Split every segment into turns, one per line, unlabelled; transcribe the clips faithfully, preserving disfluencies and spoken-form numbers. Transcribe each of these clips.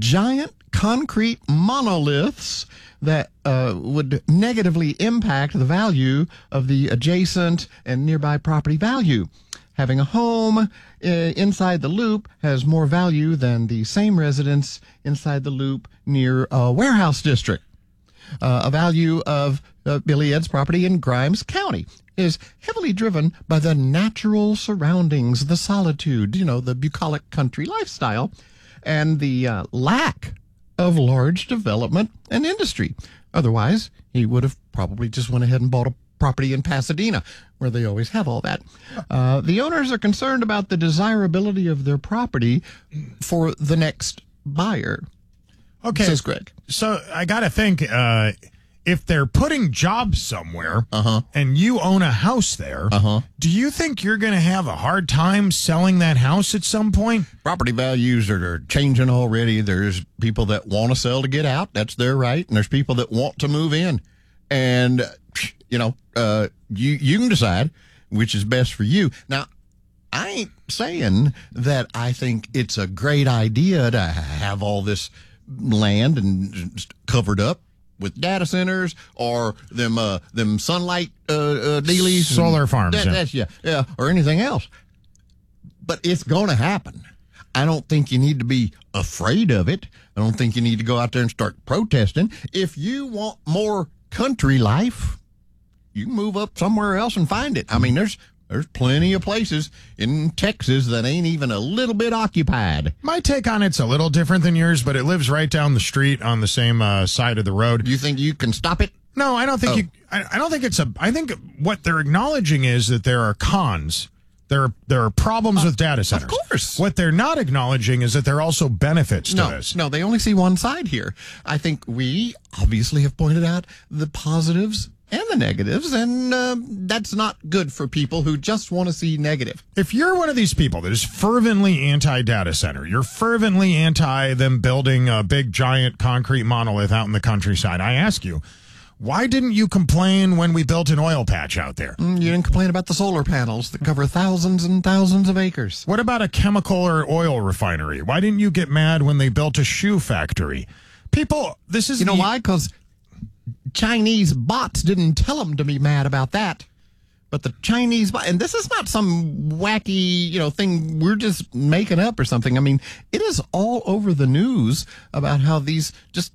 giant concrete monoliths that uh, would negatively impact the value of the adjacent and nearby property value. Having a home uh, inside the loop has more value than the same residence inside the loop near a warehouse district. Uh, a value of uh, Billy Ed's property in Grimes County is heavily driven by the natural surroundings, the solitude, you know, the bucolic country lifestyle, and the uh, lack of large development and industry. Otherwise, he would have probably just went ahead and bought a property in Pasadena, where they always have all that. Uh, the owners are concerned about the desirability of their property for the next buyer.
Okay.
Says Greg.
So I got to think, uh, if they're putting jobs somewhere
uh-huh.
and you own a house there,
uh-huh.
do you think you're going to have a hard time selling that house at some point?
Property values are, are changing already. There's people that want to sell to get out. That's their right. And there's people that want to move in. And, you know, uh, you, you can decide which is best for you. Now, I ain't saying that I think it's a great idea to have all this land and covered up with data centers or them uh, them sunlight uh, uh, dealies,
solar
and
farms,
that,
yeah.
That's, yeah, yeah, or anything else. But it's going to happen. I don't think you need to be afraid of it. I don't think you need to go out there and start protesting. If you want more country life, you can move up somewhere else and find it. I mean, there's there's plenty of places in Texas that ain't even a little bit occupied.
My take on it's a little different than yours, but it lives right down the street on the same uh, side of the road.
You think you can stop it?
No, I don't think
Oh.
you. I, I don't think it's a. I think what they're acknowledging is that there are cons. There are there are problems with data centers.
Of course.
What they're not acknowledging is that there are also benefits to
No,
this.
no, they only see one side here. I think we obviously have pointed out the positives and the negatives, and uh, that's not good for people who just want to see negative.
If you're one of these people that is fervently anti-data center, you're fervently anti them building a big, giant concrete monolith out in the countryside, I ask you, why didn't you complain when we built an oil patch out there?
Mm, You didn't complain about the solar panels that cover thousands and thousands of acres.
What about a chemical or oil refinery? Why didn't you get mad when they built a shoe factory? People, this is
You know
the-
why? Because Chinese bots didn't tell them to be mad about that. But the Chinese, bot, and this is not some wacky, you know, thing we're just making up or something. I mean, it is all over the news about how these just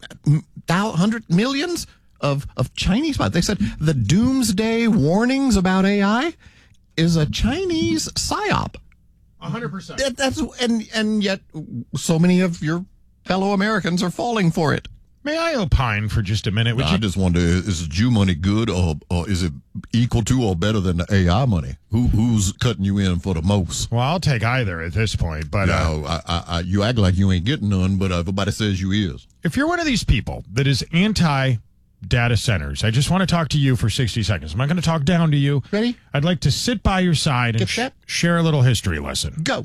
thou hundred millions of of Chinese bots. They said the doomsday warnings about A I is a Chinese psyop.
one hundred percent.
That, that's and and yet so many of your fellow Americans are falling for it.
May I opine for just a minute? Would
I
you?
just wonder, is Jew money good, or, or is it equal to or better than the A I money? Who Who's cutting you in for the most?
Well, I'll take either at this point. But uh,
No, I, I, I, you act like you ain't getting none, but everybody says you is.
if you're one of these people that is anti-data centers, I just want to talk to you for sixty seconds. I'm not going to talk down to you.
Ready?
I'd like to sit by your side and
Get
sh-
set.
share a little history lesson.
Go.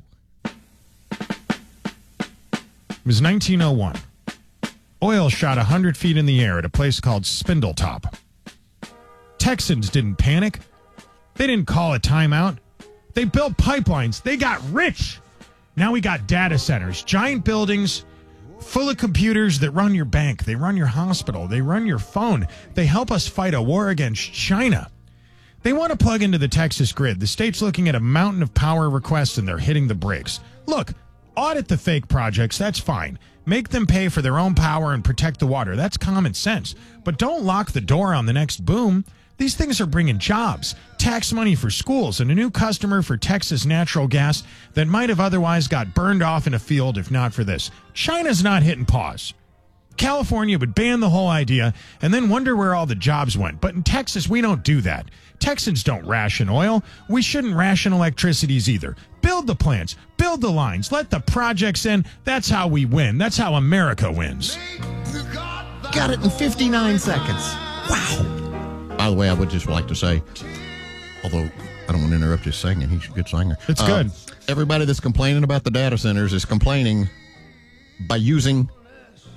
It was nineteen oh one. Oil shot one hundred feet in the air at a place called Spindletop. Texans didn't panic. They didn't call a timeout. They built pipelines. They got rich. Now we got data centers, giant buildings full of computers that run your bank. They run your hospital. They run your phone. They help us fight a war against China. They want to plug into the Texas grid. The state's looking at a mountain of power requests and they're hitting the brakes. Look, audit the fake projects. That's fine. Make them pay for their own power and protect the water. That's common sense. But don't lock the door on the next boom. These things are bringing jobs, tax money for schools, and a new customer for Texas natural gas that might have otherwise got burned off in a field if not for this. China's not hitting pause. California would ban the whole idea and then wonder where all the jobs went. But in Texas, we don't do that. Texans don't ration oil. We shouldn't ration electricities either. Build the plants. Build the lines. Let the projects in. That's how we win. That's how America wins.
Got it in fifty-nine seconds.
Wow. By the way, I would just like to say, although I don't want to interrupt his singing, he's a good singer.
It's
Uh,
good.
Everybody that's complaining about the data centers is complaining by using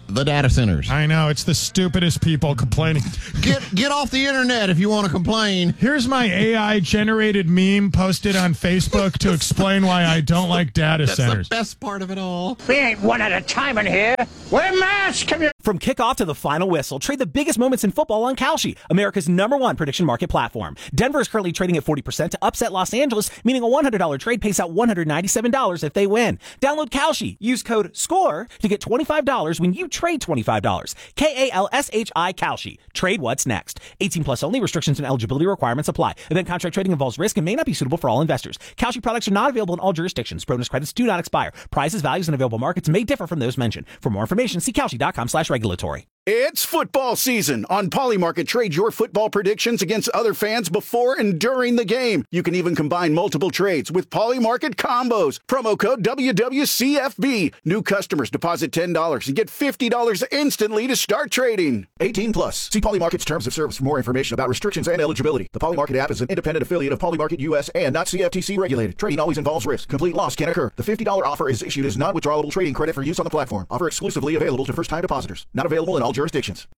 the data centers.
I know, it's the stupidest people complaining.
Get get off the internet if you want to complain.
Here's my A I-generated meme posted on Facebook to explain why I don't like data
That's
centers.
the best part of it all.
We ain't one at a time in here. Wear masks, come here.
From kickoff to the final whistle, trade the biggest moments in football on Kalshi, America's number one prediction market platform. Denver is currently trading at forty percent to upset Los Angeles, meaning a one hundred dollars trade pays out one hundred ninety-seven dollars if they win. Download Kalshi. Use code SCORE to get twenty-five dollars when you trade twenty-five dollars. K A L S H I Kalshi. Trade what's next. eighteen plus only. Restrictions and eligibility requirements apply. Event contract trading involves risk and may not be suitable for all investors. Kalshi products are not available in all jurisdictions. Bonus credits do not expire. Prices, values, and available markets may differ from those mentioned. For more information, see Kalshi.com slash regulatory.
It's football season. On Polymarket, trade your football predictions against other fans before and during the game. You can even combine multiple trades with Polymarket combos. Promo code W W C F B. New customers deposit ten dollars and get fifty dollars instantly to start trading. eighteen plus. See Polymarket's terms of service for more information about restrictions and eligibility. The Polymarket app is an independent affiliate of Polymarket U S and not C F T C regulated. Trading always involves risk. Complete loss can occur. The fifty dollars offer is issued as non-withdrawable trading credit for use on the platform. Offer exclusively available to first-time depositors. Not available in all jurisdictions.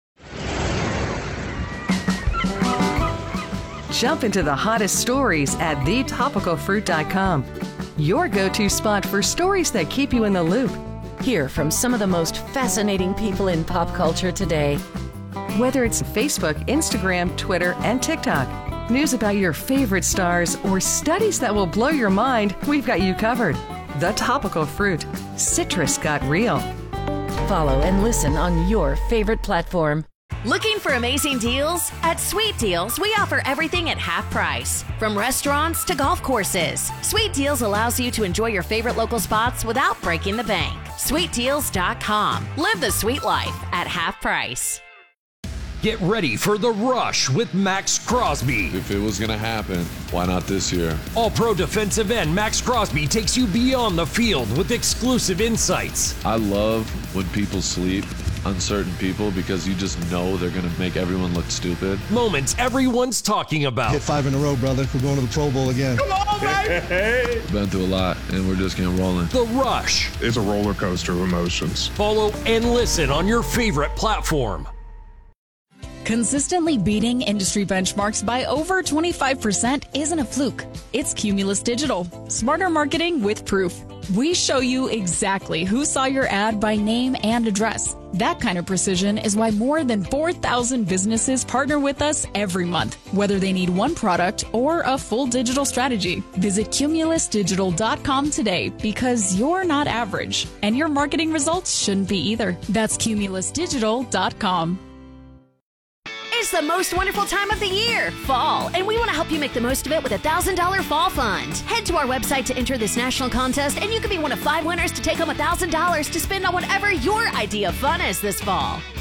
Jump into the hottest stories at the topical fruit dot com. Your go-to spot for stories that keep you in the loop.
Hear from some of the most fascinating people in pop culture today.
Whether it's Facebook, Instagram, Twitter, and TikTok, news about your favorite stars, or studies that will blow your mind, we've got you covered. The Topical Fruit. Citrus got real.
Follow and listen on your favorite platform.
Looking for amazing deals? At Sweet Deals, we offer everything at half price. From restaurants to golf courses, Sweet Deals allows you to enjoy your favorite local spots without breaking the bank. sweet deals dot com. Live the sweet life at half price.
Get ready for The Rush with Max Crosby.
If it was going to happen, why not this year?
All-pro defensive end Max Crosby takes you beyond the field with exclusive insights.
I love when people sleep on certain people because you just know they're going to make everyone look stupid.
Moments everyone's talking about.
Hit five in a row, brother. We're going to the Pro Bowl again.
Come on, baby! We've been through a lot, and we're just getting rolling.
The Rush.
It's a roller coaster of emotions.
Follow and listen on your favorite platform.
Consistently beating industry benchmarks by over twenty-five percent isn't a fluke. It's Cumulus Digital. Smarter marketing with proof. We show you exactly who saw your ad by name and address. That kind of precision is why more than four thousand businesses partner with us every month, whether they need one product or a full digital strategy. Visit cumulus digital dot com today because you're not average, and your marketing results shouldn't be either. That's cumulus digital dot com.
It's the most wonderful time of the year, fall, and we want to help you make the most of it with a one thousand dollars Fall Fund. Head to our website to enter this national contest, and you can be one of five winners to take home one thousand dollars to spend on whatever your idea of fun is this fall.